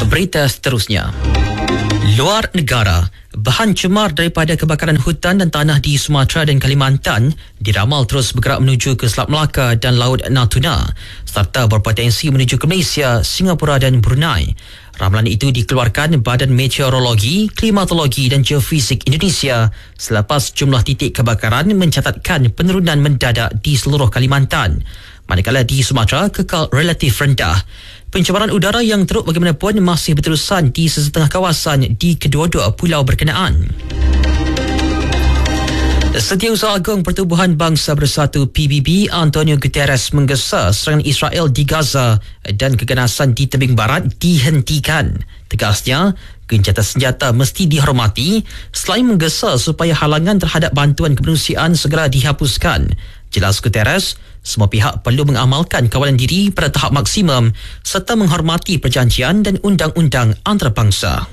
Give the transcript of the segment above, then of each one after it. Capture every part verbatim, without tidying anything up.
Berita seterusnya. Luar negara, bahan cemar daripada kebakaran hutan dan tanah di Sumatera dan Kalimantan diramal terus bergerak menuju ke Selat Melaka dan Laut Natuna serta berpotensi menuju ke Malaysia, Singapura dan Brunei. Ramalan itu dikeluarkan Badan Meteorologi, Klimatologi dan Geofisik Indonesia selepas jumlah titik kebakaran mencatatkan penurunan mendadak di seluruh Kalimantan. Manakala di Sumatera kekal relatif rendah. Pencemaran udara yang teruk bagaimanapun masih berterusan di sesetengah kawasan di kedua-dua pulau berkenaan. Setiausaha Agung Pertubuhan Bangsa Bersatu P B B Antonio Guterres menggesa serangan Israel di Gaza dan keganasan di tebing barat dihentikan. Tegasnya, gencatan senjata mesti dihormati selain menggesa supaya halangan terhadap bantuan kemanusiaan segera dihapuskan. Jelas Guterres, semua pihak perlu mengamalkan kawalan diri pada tahap maksimum serta menghormati perjanjian dan undang-undang antarabangsa.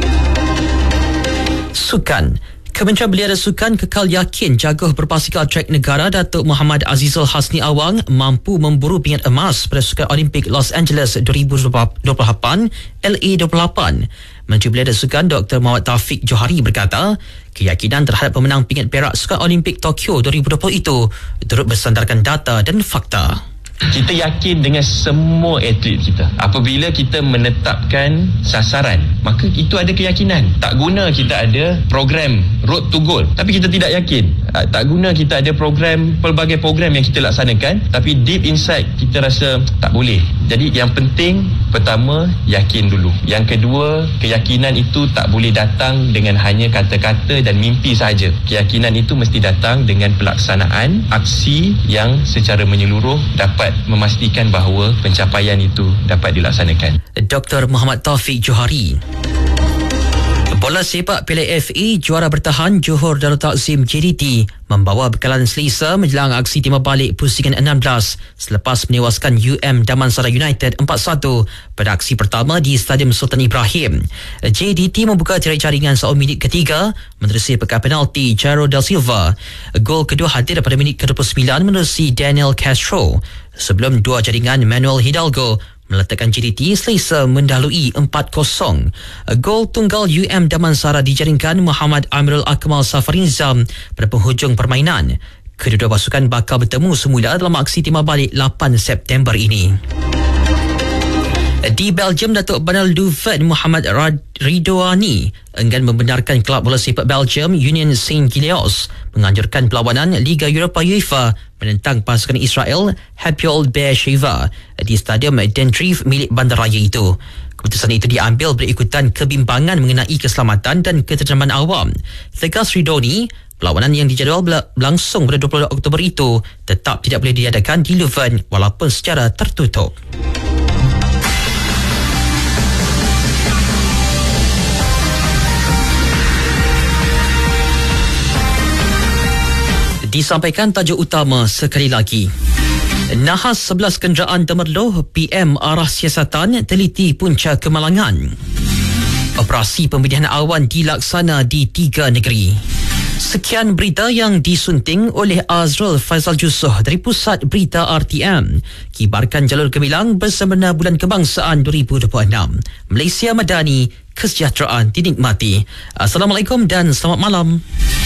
Sukan. Kementerian Belia dan Sukan kekal yakin jaguh berbasikal trek negara Datuk Muhammad Azizul Hasni Awang mampu memburu pingat emas pada Sukan Olimpik Los Angeles dua ribu dua puluh lapan L A dua puluh lapan. Menteri Belia dan Sukan Doktor Muhammad Taufik Johari berkata, keyakinan terhadap pemenang pingat perak Sukan Olimpik Tokyo dua ribu dua puluh itu turut bersandarkan data dan fakta. Kita yakin dengan semua atlet kita. Apabila kita menetapkan sasaran, maka itu ada keyakinan. Tak guna kita ada program Road to Goal, tapi kita tidak yakin. Tak guna kita ada program, pelbagai program yang kita laksanakan, tapi deep inside kita rasa tak boleh. Jadi yang penting, pertama, yakin dulu. Yang kedua, keyakinan itu tak boleh datang dengan hanya kata-kata dan mimpi sahaja. Keyakinan itu mesti datang dengan pelaksanaan aksi yang secara menyeluruh dapat memastikan bahawa pencapaian itu dapat dilaksanakan. Doktor Muhammad Taufik Johari. Bola sepak Piala F A juara bertahan Johor Darul Takzim J D T membawa bekalan selesa menjelang aksi timah balik pusingan enam belas selepas menewaskan U M Damansara United empat satu pada aksi pertama di Stadium Sultan Ibrahim. J D T membuka tirai jaringan saat minit ketiga menerusi pekan penalti Jairo Del Silva. Gol kedua hadir pada minit ke dua puluh sembilan menerusi Daniel Castro. Sebelum dua jaringan Manuel Hidalgo meletakkan J D T selesa mendahului empat kosong. Gol tunggal U M Damansara dijaringkan Muhammad Amirul Akmal Safarinzam pada penghujung permainan. Kedua-dua pasukan bakal bertemu semula dalam aksi timah balik lapan September ini. Di Belgium, Datuk Banal Duvet Muhammad Ridwani enggan membenarkan kelab bola sepak Belgium Union Saint-Gilloise menganjurkan perlawanan Liga Eropah UEFA menentang pasukan Israel Hapoel Be'er-Sheva di Stadium Dendrief milik bandaraya itu. Keputusan itu diambil berikutan kebimbangan mengenai keselamatan dan ketentraman awam. Tegas Ridwani, perlawanan yang dijadual berlangsung pada dua puluh Oktober itu tetap tidak boleh diadakan di Leuven walaupun secara tertutup. Disampaikan tajuk utama sekali lagi. Nahas sebelas kenderaan temerloh, P M arah siasatan teliti punca kemalangan. Operasi pemilihan awan dilaksana di tiga negeri. Sekian berita yang disunting oleh Azrul Faizal Jusoh dari Pusat Berita R T M. Kibarkan jalur gemilang bersempena Bulan Kebangsaan dua ribu dua puluh enam. Malaysia Madani, kesejahteraan dinikmati. Assalamualaikum dan selamat malam.